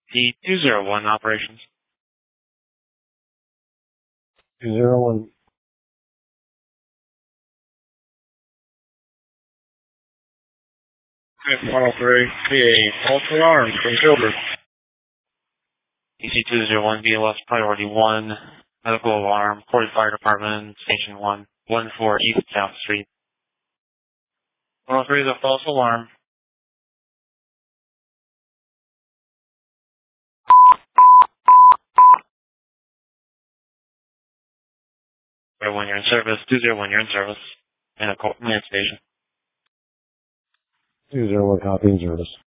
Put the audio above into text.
T201 operations. 201. Okay, 103, PA, false alarm from Gilbert. DC201 VLS Priority 1, medical alarm, Corey Fire Department, Station 1, 14 East South Street. 103 is a false alarm. When you're in service, 201 you're in service, in a command station. 201 copy in service.